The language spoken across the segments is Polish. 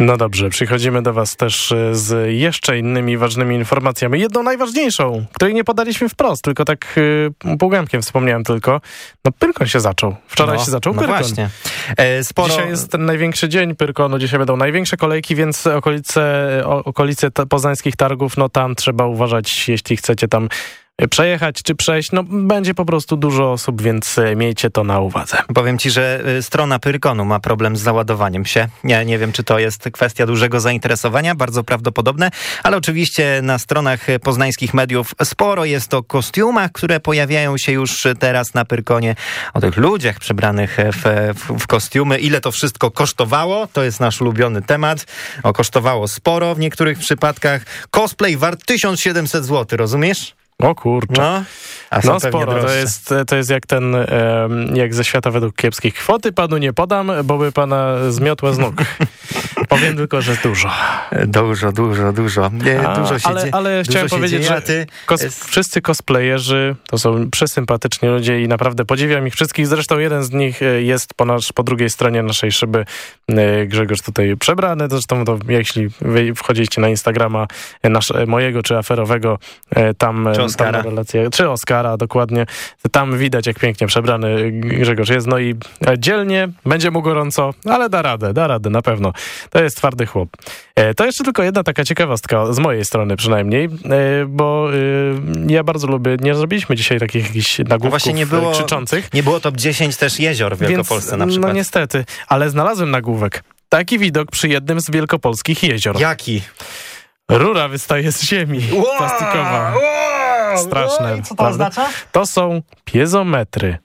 No dobrze, przychodzimy do was też z jeszcze innymi ważnymi informacjami. Jedną najważniejszą, której nie podaliśmy wprost, tylko tak półgębkiem wspomniałem tylko. No Pyrkon się zaczął. Wczoraj się zaczął Pyrkon. Właśnie. Dzisiaj jest ten największy dzień Pyrkonu, dzisiaj będą największe kolejki, więc okolice poznańskich targów, no tam trzeba uważać, jeśli chcecie tam przejechać czy przejść, no będzie po prostu dużo osób, więc miejcie to na uwadze. Powiem ci, że strona Pyrkonu ma problem z załadowaniem się. Nie wiem, czy to jest kwestia dużego zainteresowania, bardzo prawdopodobne, ale oczywiście na stronach poznańskich mediów sporo jest o kostiumach, które pojawiają się już teraz na Pyrkonie, o tych ludziach przebranych w kostiumy. Ile to wszystko kosztowało? To jest nasz ulubiony temat. Kosztowało sporo w niektórych przypadkach. Cosplay wart 1700 zł, rozumiesz? O kurczę. No sporo. To jest jak jak ze świata według kiepskich. Kwoty panu nie podam, bo by pana zmiotła z nóg. Powiem tylko, że dużo. Dużo. Dużo się dzieje. Ale chciałem powiedzieć, że wszyscy cosplayerzy to są przesympatyczni ludzie i naprawdę podziwiam ich wszystkich. Zresztą jeden z nich jest po drugiej stronie naszej szyby. Grzegorz tutaj przebrany. Zresztą to jeśli wchodzicie na Instagrama mojego czy aferowego, tam relacje, czy Oskara dokładnie, tam widać jak pięknie przebrany Grzegorz jest. No i dzielnie, będzie mu gorąco, ale da radę na pewno. To jest twardy chłop. To jeszcze tylko jedna taka ciekawostka, z mojej strony przynajmniej, bo ja bardzo lubię, nie zrobiliśmy dzisiaj takich jakichś nagłówków krzyczących. Nie było top 10 też jezior w Wielkopolsce na przykład. No niestety, ale znalazłem nagłówek. Taki widok przy jednym z wielkopolskich jezior. Jaki? Rura wystaje z ziemi. Plastikowa. Straszne. I co to oznacza? To są piezometry.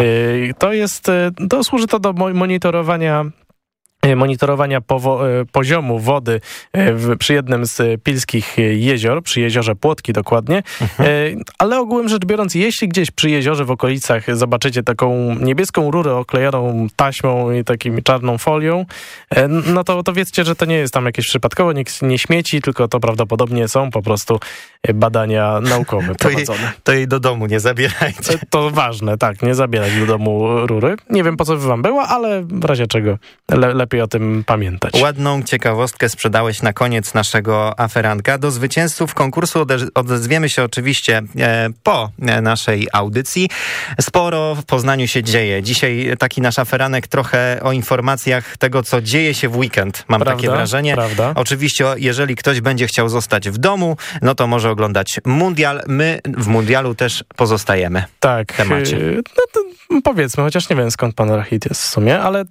To służy to do monitorowania poziomu wody przy jednym z pilskich jezior, przy jeziorze Płotki dokładnie, ale ogółem rzecz biorąc, jeśli gdzieś przy jeziorze w okolicach zobaczycie taką niebieską rurę oklejoną taśmą i takim czarną folią, no to wiedzcie, że to nie jest tam jakieś przypadkowo, nikt nie śmieci, tylko to prawdopodobnie są po prostu badania naukowe prowadzone. To jej do domu nie zabierajcie. To ważne, tak, nie zabierać do domu rury. Nie wiem, po co wam była, ale w razie czego lepiej o tym pamiętać. Ładną ciekawostkę sprzedałeś na koniec naszego aferanka. Do zwycięzców konkursu odezwiemy się oczywiście po naszej audycji. Sporo w Poznaniu się dzieje. Dzisiaj taki nasz aferanek trochę o informacjach tego, co dzieje się w weekend. Mam takie wrażenie. Prawda. Oczywiście, jeżeli ktoś będzie chciał zostać w domu, no to może oglądać mundial. My w mundialu też pozostajemy w temacie. No to powiedzmy, chociaż nie wiem skąd pan Rachit jest w sumie, ale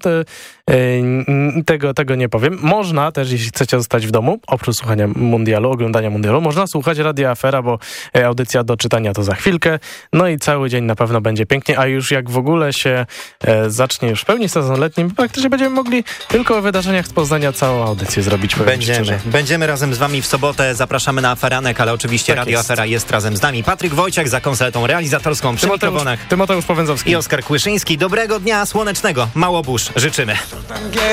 tego nie powiem. Można też, jeśli chcecie zostać w domu, oprócz słuchania mundialu, oglądania mundialu, można słuchać Radia Afera, bo audycja do czytania to za chwilkę. No i cały dzień na pewno będzie pięknie, a już jak w ogóle się zacznie już w pełni sezon letni, praktycznie będziemy mogli tylko o wydarzeniach z Poznania całą audycję zrobić. Będziemy razem z wami w sobotę. Zapraszamy na aferanek, ale oczywiście Radio Afera jest razem z nami. Patryk Wojciak za konsoletą realizatorską przy mikrofonach. Tymoteusz Powędzowski. I Oskar Kłyszyński. Dobrego dnia słonecznego. Mało burz. Życzymy.